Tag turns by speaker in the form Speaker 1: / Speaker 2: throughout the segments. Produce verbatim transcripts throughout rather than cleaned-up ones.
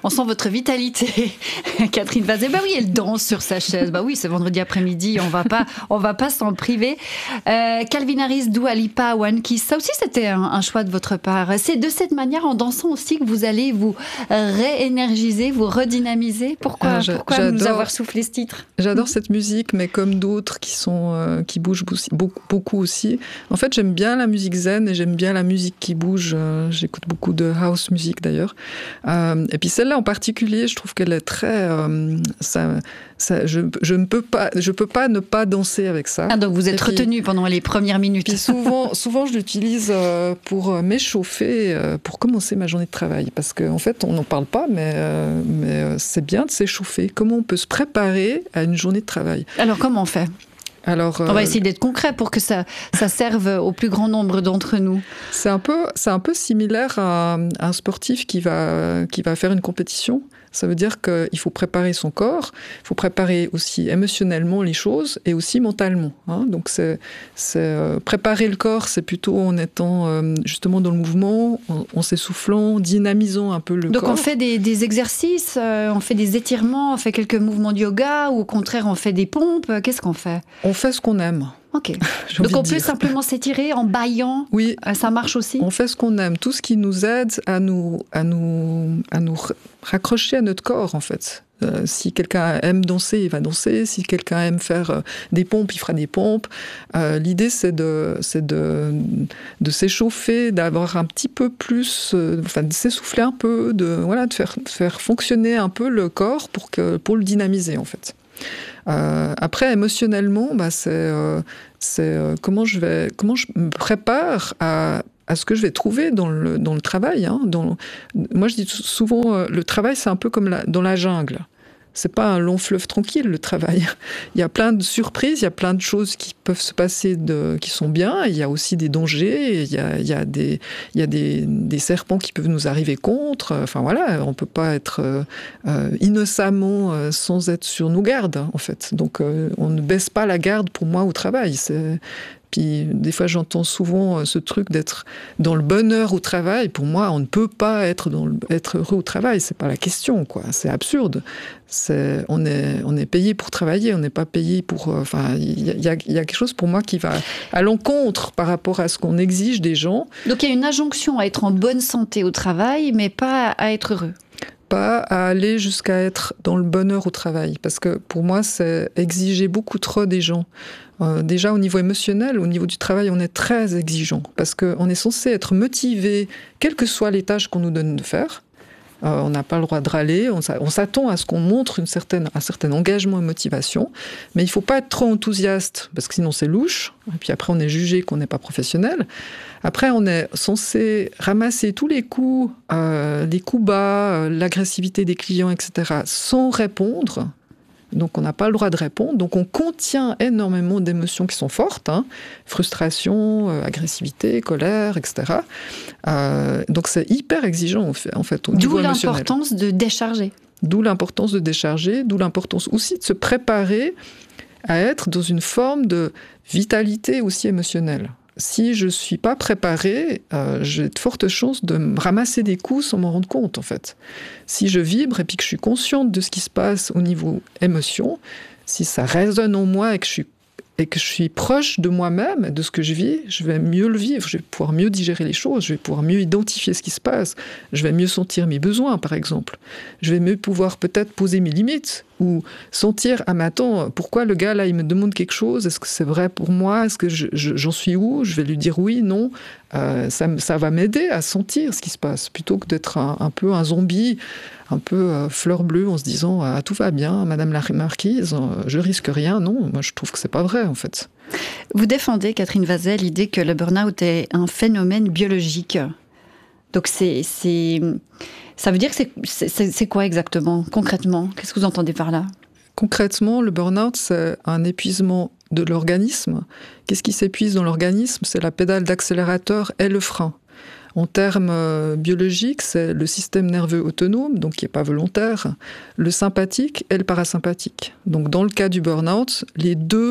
Speaker 1: on sent votre vitalité. Catherine Vazet, bah oui, elle danse sur sa chaise. Bah oui, c'est vendredi après-midi, on va pas, on va pas s'en priver. Euh, Calvin Harris, Dua Lipa, One Kiss, ça aussi c'était un, un choix de votre part. C'est de cette manière, en dansant aussi, que vous allez vous réénergiser, vous redynamiser. Pourquoi,
Speaker 2: ah,
Speaker 1: pourquoi nous avoir soufflé ce titre?
Speaker 2: J'adore cette musique, mais comme d'autres qui sont euh, qui bougent beaucoup, beaucoup aussi. En fait, j'aime bien la musique zen et j'aime bien la musique qui bouge. Euh, j'écoute beaucoup de house music d'ailleurs. Euh, et puis celle-là en particulier, je trouve qu'elle est très. Euh, ça, ça, je, je ne peux pas, je peux pas ne pas danser avec ça.
Speaker 1: Ah, donc vous êtes retenu pendant les premières minutes.
Speaker 2: Puis souvent, souvent, je l'utilise euh, pour m'échauffer, euh, pour commencer ma journée de travail, parce qu'en en fait, on n'en parle pas, mais, euh, mais c'est bien de s'échauffer. Comment on peut se préparer à une journée de travail?
Speaker 1: Alors comment on fait?
Speaker 2: Alors,
Speaker 1: on va essayer d'être concret pour que ça, ça serve au plus grand nombre d'entre nous.
Speaker 2: C'est un peu, c'est un peu similaire à, à un sportif qui va, qui va faire une compétition. Ça veut dire qu'il faut préparer son corps, il faut préparer aussi émotionnellement les choses et aussi mentalement. Hein. Donc, c'est, c'est, euh, préparer le corps, c'est plutôt en étant euh, justement dans le mouvement, en, en s'essoufflant, dynamisant un peu le
Speaker 1: Donc
Speaker 2: corps.
Speaker 1: Donc, on fait des, des exercices, euh, on fait des étirements, on fait quelques mouvements de yoga ou au contraire, on fait des pompes. Qu'est-ce qu'on fait?
Speaker 2: On fait ce qu'on aime.
Speaker 1: Ok. Donc on peut simplement s'étirer en bâillant.
Speaker 2: Oui.
Speaker 1: Ça marche aussi.
Speaker 2: On fait ce qu'on aime, tout ce qui nous aide à nous à nous à nous raccrocher à notre corps en fait. Euh, si quelqu'un aime danser, il va danser. Si quelqu'un aime faire euh, des pompes, il fera des pompes. Euh, l'idée c'est de c'est de de s'échauffer, d'avoir un petit peu plus, euh, enfin de s'essouffler un peu, de voilà, de faire de faire fonctionner un peu le corps pour que pour le dynamiser en fait. Euh, après, émotionnellement, bah, c'est, euh, c'est euh, comment je vais, comment je me prépare à, à ce que je vais trouver dans le, dans le travail. Hein, dans, moi, je dis souvent, euh, le travail, c'est un peu comme la, dans la jungle. C'est pas un long fleuve tranquille, le travail. Il y a plein de surprises, il y a plein de choses qui peuvent se passer de, qui sont bien. Il y a aussi des dangers, il y a, il y a, des, il y a des, des serpents qui peuvent nous arriver contre. Enfin voilà, on peut pas être euh, innocemment euh, sans être sur nos gardes, hein, en fait. Donc euh, on ne baisse pas la garde pour moi au travail. C'est... Puis des fois, j'entends souvent ce truc d'être dans le bonheur au travail. Pour moi, on ne peut pas être, dans le, être heureux au travail. C'est pas la question, quoi. C'est absurde. C'est, on est, on est payé pour travailler. On n'est pas payé pour. Enfin, il y, y, y a quelque chose pour moi qui va à l'encontre par rapport à ce qu'on exige des gens.
Speaker 1: Donc il y a une injonction à être en bonne santé au travail, mais pas à être heureux.
Speaker 2: Pas à aller jusqu'à être dans le bonheur au travail. Parce que pour moi, c'est exiger beaucoup trop des gens. Euh, déjà, au niveau émotionnel, au niveau du travail, on est très exigeant. Parce qu'on est censé être motivé, quelles que soient les tâches qu'on nous donne de faire. Euh, on n'a pas le droit de râler. On, on s'attend à ce qu'on montre une certaine, un certain engagement et motivation. Mais il ne faut pas être trop enthousiaste, parce que sinon c'est louche. Et puis après, on est jugé qu'on n'est pas professionnel. Après, on est censé ramasser tous les coups, euh, les coups bas, euh, l'agressivité des clients, et cetera, sans répondre. Donc, on n'a pas le droit de répondre. Donc, on contient énormément d'émotions qui sont fortes. Hein. Frustration, euh, agressivité, colère, et cetera. Euh, donc, c'est hyper exigeant, en fait, en fait au niveau émotionnel.
Speaker 1: D'où l'importance de décharger.
Speaker 2: D'où l'importance de décharger, d'où l'importance aussi de se préparer à être dans une forme de vitalité aussi émotionnelle. Si je ne suis pas préparée, euh, j'ai de fortes chances de me ramasser des coups sans m'en rendre compte, en fait. Si je vibre et puis que je suis consciente de ce qui se passe au niveau émotion, si ça résonne en moi et que je suis, et que je suis proche de moi-même, de ce que je vis, je vais mieux le vivre, je vais pouvoir mieux digérer les choses, je vais pouvoir mieux identifier ce qui se passe, je vais mieux sentir mes besoins, par exemple. Je vais mieux pouvoir peut-être poser mes limites, ou sentir, ah mais attends, pourquoi le gars là il me demande quelque chose, est-ce que c'est vrai pour moi, est-ce que je, je, j'en suis où, je vais lui dire oui, non, euh, ça, ça va m'aider à sentir ce qui se passe, plutôt que d'être un, un peu un zombie, un peu euh, fleur bleue en se disant ah, tout va bien, madame la marquise, euh, je risque rien. Non, moi je trouve que c'est pas vrai en fait.
Speaker 1: Vous défendez, Catherine Vazet, l'idée que le burn-out est un phénomène biologique. Donc c'est, c'est, ça veut dire que c'est, c'est, c'est quoi exactement, concrètement? Qu'est-ce que vous entendez par là?
Speaker 2: Concrètement, le burn-out, c'est un épuisement de l'organisme. Qu'est-ce qui s'épuise dans l'organisme? C'est la pédale d'accélérateur et le frein. En termes euh, biologiques, c'est le système nerveux autonome, donc qui n'est pas volontaire, le sympathique et le parasympathique. Donc dans le cas du burn-out, les deux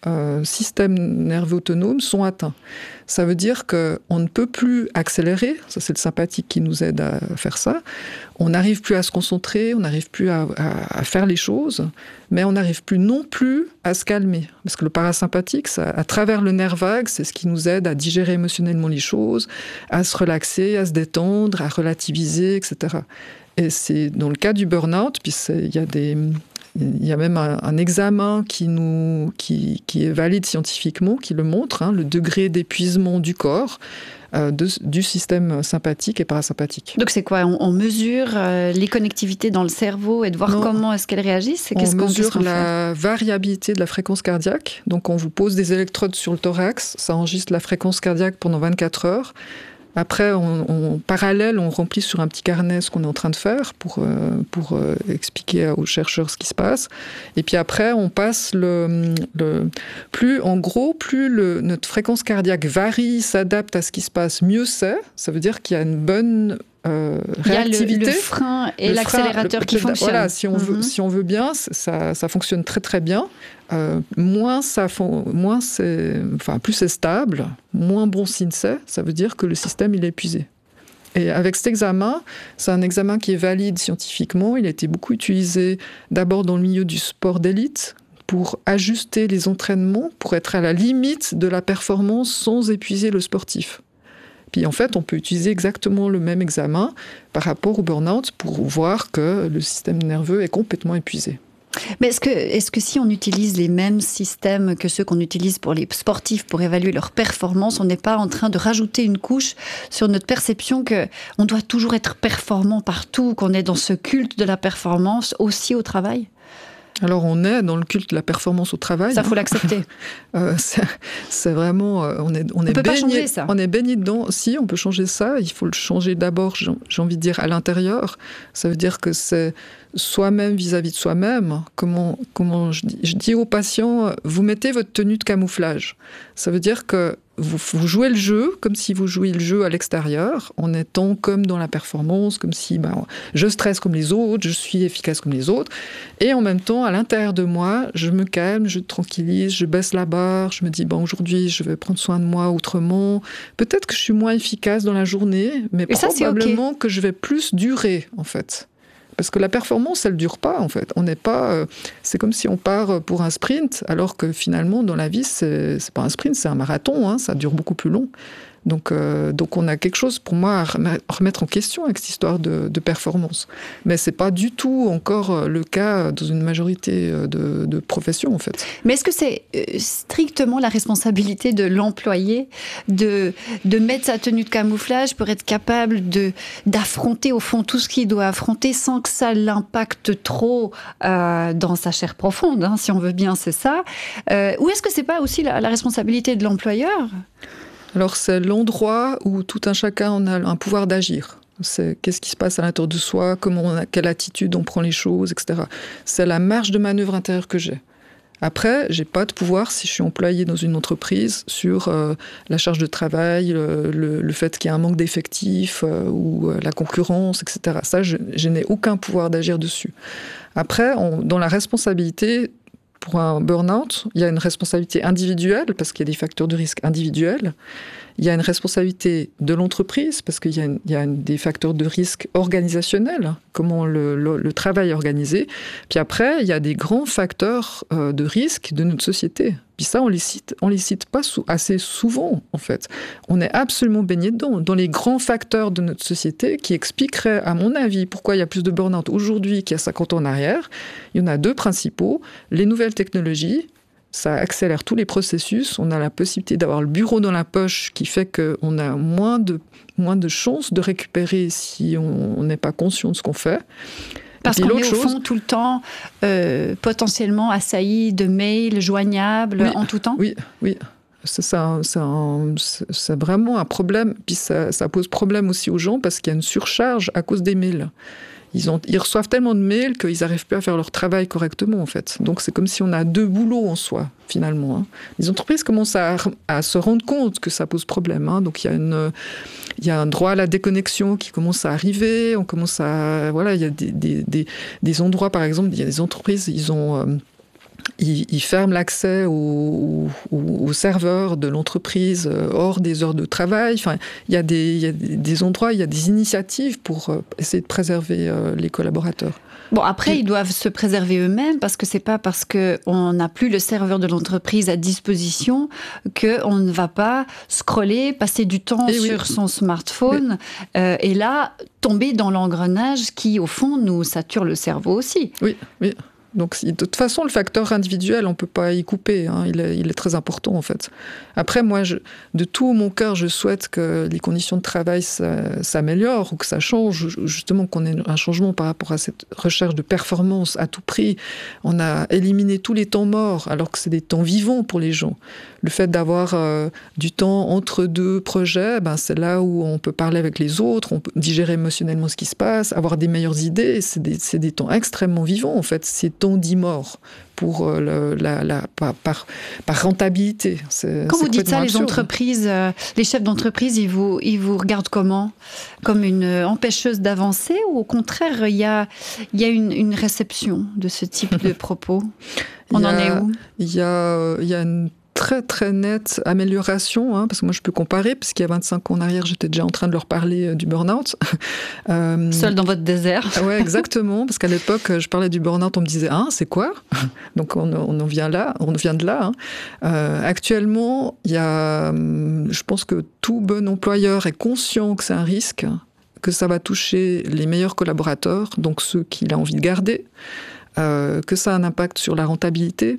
Speaker 2: euh, systèmes nerveux autonomes sont atteints. Ça veut dire qu'on ne peut plus accélérer, ça c'est le sympathique qui nous aide à faire ça, on n'arrive plus à se concentrer, on n'arrive plus à, à, à faire les choses, mais on n'arrive plus non plus à se calmer. Parce que le parasympathique, ça, à travers le nerf vague, c'est ce qui nous aide à digérer émotionnellement les choses, à se relaxer, à se détendre, à relativiser, et cetera. Et c'est dans le cas du burn-out, puis il y a des... Il y a même un, un examen qui, nous, qui, qui est valide scientifiquement, qui le montre, hein, le degré d'épuisement du corps, euh, de, du système sympathique et parasympathique.
Speaker 1: Donc c'est quoi? On, on mesure euh, les connectivités dans le cerveau et de voir non, comment est-ce qu'elles réagissent?
Speaker 2: On
Speaker 1: qu'est-ce
Speaker 2: mesure
Speaker 1: qu'on, qu'est-ce qu'on
Speaker 2: la
Speaker 1: fait
Speaker 2: variabilité de la fréquence cardiaque. Donc on vous pose des électrodes sur le thorax, ça enregistre la fréquence cardiaque pendant vingt-quatre heures. Après, on, on, parallèle, on remplit sur un petit carnet ce qu'on est en train de faire pour, euh, pour euh, expliquer aux chercheurs ce qui se passe. Et puis après, on passe le... le plus, en gros, plus le, notre fréquence cardiaque varie, s'adapte à ce qui se passe, mieux c'est. Ça veut dire qu'il y a une bonne... Euh, réactivité.
Speaker 1: Il y a le, le frein et le l'accélérateur frein, qui fonctionnent.
Speaker 2: Voilà, si on, mm-hmm. veut, si on veut bien, ça, ça fonctionne très très bien. Euh, moins ça, moins c'est, enfin, plus c'est stable, moins bon signe c'est. Ça veut dire que le système il est épuisé. Et avec cet examen, c'est un examen qui est valide scientifiquement. Il a été beaucoup utilisé d'abord dans le milieu du sport d'élite pour ajuster les entraînements, pour être à la limite de la performance sans épuiser le sportif. Puis en fait, on peut utiliser exactement le même examen par rapport au burn-out pour voir que le système nerveux est complètement épuisé.
Speaker 1: Mais est-ce que, est-ce que si on utilise les mêmes systèmes que ceux qu'on utilise pour les sportifs pour évaluer leur performance, on n'est pas en train de rajouter une couche sur notre perception qu'on doit toujours être performant partout, qu'on est dans ce culte de la performance aussi au travail ?
Speaker 2: Alors on est dans le culte de la performance au travail.
Speaker 1: Ça, faut l'accepter.
Speaker 2: euh, c'est, c'est vraiment, euh, on est, on, on est
Speaker 1: peut
Speaker 2: baigné,
Speaker 1: pas changer ça.
Speaker 2: On est baigné dedans. Si, on peut changer ça. Il faut le changer d'abord, j'ai, j'ai envie de dire, à l'intérieur. Ça veut dire que c'est soi-même vis-à-vis de soi-même. Comment, comment je dis, je dis aux patients, vous mettez votre tenue de camouflage. Ça veut dire que Vous, vous jouez le jeu comme si vous jouiez le jeu à l'extérieur, en étant comme dans la performance, comme si ben, je stresse comme les autres, je suis efficace comme les autres. Et en même temps, à l'intérieur de moi, je me calme, je tranquillise, je baisse la barre, je me dis ben, aujourd'hui, je vais prendre soin de moi autrement. Peut-être que je suis moins efficace dans la journée, mais
Speaker 1: Et
Speaker 2: probablement
Speaker 1: ça, c'est okay.
Speaker 2: que je vais plus durer, en fait. Parce que la performance, elle ne dure pas, en fait. On n'est pas, euh, c'est comme si on part pour un sprint, alors que finalement, dans la vie, c'est, c'est pas un sprint, c'est un marathon, hein, ça dure beaucoup plus long. Donc, euh, donc on a quelque chose, pour moi, à remettre en question avec cette histoire de, de performance. Mais ce n'est pas du tout encore le cas dans une majorité de, de professions, en fait.
Speaker 1: Mais est-ce que c'est strictement la responsabilité de l'employé de, de mettre sa tenue de camouflage pour être capable de, d'affronter, au fond, tout ce qu'il doit affronter sans que ça l'impacte trop euh, dans sa chair profonde, hein, si on veut bien, c'est ça. Euh, ou est-ce que ce n'est pas aussi la, la responsabilité de l'employeur ?
Speaker 2: Alors, c'est l'endroit où tout un chacun on a un pouvoir d'agir. C'est qu'est-ce qui se passe à l'intérieur de soi, comment on a, quelle attitude on prend les choses, et cetera. C'est la marge de manœuvre intérieure que j'ai. Après, j'ai pas de pouvoir, si je suis employé dans une entreprise, sur euh, la charge de travail, le, le, le fait qu'il y a un manque d'effectifs euh, ou euh, la concurrence, et cetera. Ça, je, je n'ai aucun pouvoir d'agir dessus. Après, on, dans la responsabilité, pour un burn-out, il y a une responsabilité individuelle, parce qu'il y a des facteurs de risque individuels. Il y a une responsabilité de l'entreprise, parce qu'il y a, une, il y a une, des facteurs de risque organisationnels, comment le, le, le travail est organisé. Puis après, il y a des grands facteurs euh, de risque de notre société. Puis ça, on les cite, on les cite pas sou- assez souvent, en fait. On est absolument baigné dedans. Dans les grands facteurs de notre société qui expliqueraient, à mon avis, pourquoi il y a plus de burn-out aujourd'hui qu'il y a cinquante ans en arrière, il y en a deux principaux. Les nouvelles technologies, ça accélère tous les processus. On a la possibilité d'avoir le bureau dans la poche qui fait qu'on a moins de, moins de chances de récupérer si on n'est pas conscient de ce qu'on fait.
Speaker 1: Parce qu'on est au fond tout le temps euh, potentiellement assailli de mails joignables
Speaker 2: oui,
Speaker 1: en tout temps.
Speaker 2: Oui, oui. C'est, ça, c'est, un, c'est vraiment un problème. Puis ça, ça pose problème aussi aux gens parce qu'il y a une surcharge à cause des mails. Ils, ont, ils reçoivent tellement de mails qu'ils n'arrivent plus à faire leur travail correctement, en fait. Donc, c'est comme si on a deux boulots en soi, finalement. Hein. Les entreprises commencent à, à se rendre compte que ça pose problème. Hein. Donc, il y a une, il y a un droit à la déconnexion qui commence à arriver. On commence à... Voilà, il y a des, des, des, des endroits, par exemple, il y a des entreprises, ils ont... Euh, Ils, ils ferment l'accès aux, aux, aux serveurs de l'entreprise hors des heures de travail. Enfin, il y a des, il y a des endroits, il y a des initiatives pour essayer de préserver les collaborateurs.
Speaker 1: Bon, après, ils doivent se préserver eux-mêmes parce que c'est pas parce qu'on n'a plus le serveur de l'entreprise à disposition qu'on ne va pas scroller, passer du temps et sur oui. son smartphone oui. euh, et là, tomber dans l'engrenage qui, au fond, nous sature le cerveau aussi.
Speaker 2: Oui, oui. Donc, de toute façon, le facteur individuel, on ne peut pas y couper. Hein. Il, est, il est très important, en fait. Après, moi, je, de tout mon cœur, je souhaite que les conditions de travail ça, s'améliorent ou que ça change, justement, qu'on ait un changement par rapport à cette recherche de performance à tout prix. On a éliminé tous les temps morts, alors que c'est des temps vivants pour les gens. Le fait d'avoir euh, du temps entre deux projets, ben, c'est là où on peut parler avec les autres, on peut digérer émotionnellement ce qui se passe, avoir des meilleures idées. C'est des, c'est des temps extrêmement vivants, en fait. C'est on dit mort pour le, la, la, par, par, par rentabilité. C'est,
Speaker 1: Quand
Speaker 2: c'est
Speaker 1: vous dites ça,
Speaker 2: absurde.
Speaker 1: les entreprises, euh, les chefs d'entreprise, ils vous, ils vous regardent comment ? Comme une empêcheuse d'avancer ou au contraire, il y a, il y a une, une réception de ce type de propos ? On
Speaker 2: a,
Speaker 1: en est où ?
Speaker 2: Il y a, il y a une très très nette amélioration, hein, parce que moi je peux comparer, parce qu'il y a vingt-cinq ans en arrière, j'étais déjà en train de leur parler euh, du burn-out.
Speaker 1: Euh, Seul dans votre désert.
Speaker 2: Oui, exactement, parce qu'à l'époque, je parlais du burn-out, on me disait « Ah, c'est quoi ?» Donc on, on en vient là, on vient de là. Hein. Euh, actuellement, il y a, je pense que tout bon employeur est conscient que c'est un risque, que ça va toucher les meilleurs collaborateurs, donc ceux qu'il a envie de garder, euh, que ça a un impact sur la rentabilité.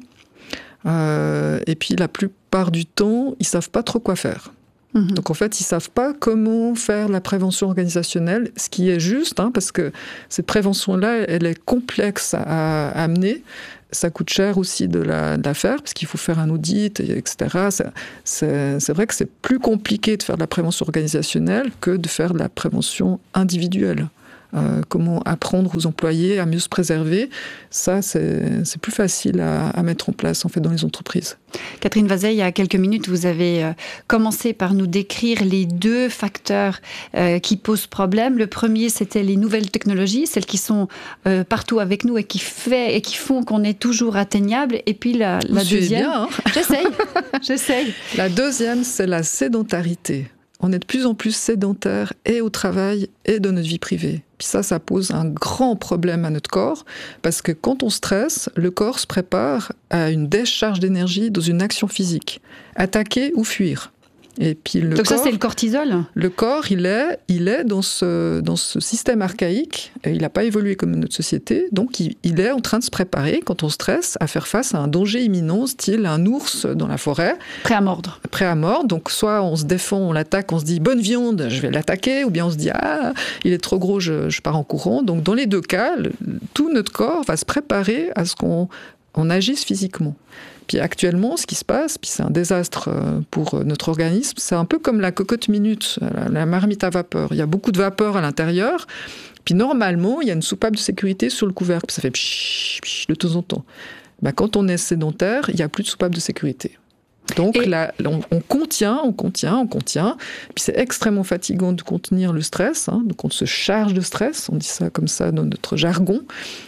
Speaker 2: Euh, et puis la plupart du temps, ils savent pas trop quoi faire. Mmh. Donc en fait, ils savent pas comment faire la prévention organisationnelle, ce qui est juste, hein, parce que cette prévention-là, elle est complexe à, à amener. Ça coûte cher aussi de la, de la faire, parce qu'il faut faire un audit, et cetera. C'est, c'est, c'est vrai que c'est plus compliqué de faire de la prévention organisationnelle que de faire de la prévention individuelle. Euh, comment apprendre aux employés à mieux se préserver, ça c'est, c'est plus facile à, à mettre en place en fait dans les entreprises.
Speaker 1: Catherine Vazey, il y a quelques minutes, vous avez euh, commencé par nous décrire les deux facteurs euh, qui posent problème. Le premier, c'était les nouvelles technologies, celles qui sont euh, partout avec nous et qui, fait, et qui font qu'on est toujours atteignable. Et puis la, la deuxième...
Speaker 2: Bien, hein.
Speaker 1: J'essaye, j'essaye.
Speaker 2: La deuxième, c'est la sédentarité. On est de plus en plus sédentaire et au travail et dans notre vie privée. Puis ça, ça pose un grand problème à notre corps, parce que quand on stresse, le corps se prépare à une décharge d'énergie dans une action physique, attaquer ou fuir. Et puis le
Speaker 1: Donc
Speaker 2: corps,
Speaker 1: ça, c'est le cortisol ?
Speaker 2: Le corps, il est, il est dans, ce, dans ce système archaïque, et il n'a pas évolué comme notre société, donc il, il est en train de se préparer, quand on stresse, à faire face à un danger imminent, style un ours dans la forêt.
Speaker 1: Prêt à mordre.
Speaker 2: Prêt à mordre, donc soit on se défend, on l'attaque, on se dit « bonne viande, je vais l'attaquer », ou bien on se dit « ah, il est trop gros, je, je pars en courant ». Donc dans les deux cas, le, tout notre corps va se préparer à ce qu'on on agisse physiquement. Puis actuellement, ce qui se passe, puis c'est un désastre pour notre organisme, c'est un peu comme la cocotte minute, la, la marmite à vapeur. Il y a beaucoup de vapeur à l'intérieur, puis normalement, il y a une soupape de sécurité sur le couvercle, puis ça fait pshh, pshh de temps en temps. Ben, quand on est sédentaire, il n'y a plus de soupape de sécurité. Donc Et... là, on, on contient, on contient, on contient, puis c'est extrêmement fatigant de contenir le stress, hein, donc on se charge de stress, on dit ça comme ça dans notre jargon.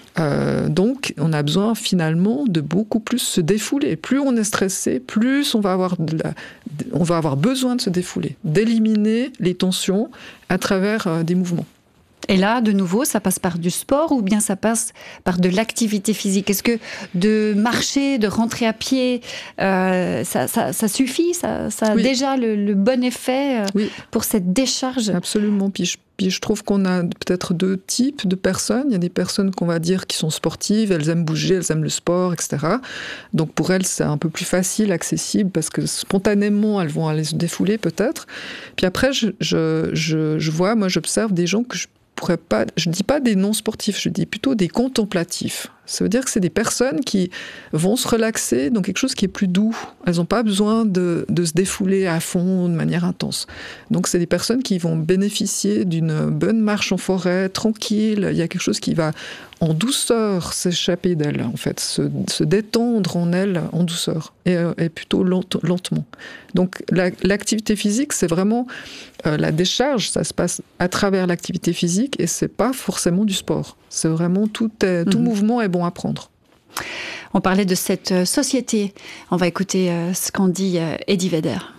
Speaker 2: Euh, donc, on a besoin finalement de beaucoup plus se défouler. Plus on est stressé, plus on va avoir, de la, on va avoir besoin de se défouler, d'éliminer les tensions à travers euh, des mouvements.
Speaker 1: Et là, de nouveau, ça passe par du sport ou bien ça passe par de l'activité physique ? Est-ce que de marcher, de rentrer à pied, euh, ça, ça, ça suffit ? Ça, ça a oui. déjà le, le bon effet euh, oui. pour cette décharge ?
Speaker 2: Absolument. Puis je, puis je trouve qu'on a peut-être deux types de personnes. Il y a des personnes qu'on va dire qui sont sportives, elles aiment bouger, elles aiment le sport, et cetera. Donc pour elles, c'est un peu plus facile, accessible, parce que spontanément, elles vont aller se défouler peut-être. Puis après, je, je, je, je vois, moi j'observe des gens que je Pas, je ne dis pas des non-sportifs, je dis plutôt des contemplatifs. Ça veut dire que c'est des personnes qui vont se relaxer dans quelque chose qui est plus doux. Elles n'ont pas besoin de, de se défouler à fond, de manière intense. Donc c'est des personnes qui vont bénéficier d'une bonne marche en forêt, tranquille. Il y a quelque chose qui va en douceur s'échapper d'elles, en fait, se, se détendre en elles en douceur, et, et plutôt lente, lentement. Donc la, l'activité physique, c'est vraiment euh, la décharge, ça se passe à travers l'activité physique, et c'est pas forcément du sport. C'est vraiment tout, est, tout mmh. mouvement est bon à prendre.
Speaker 1: On parlait de cette société. On va écouter ce qu'en dit Eddie Vedder.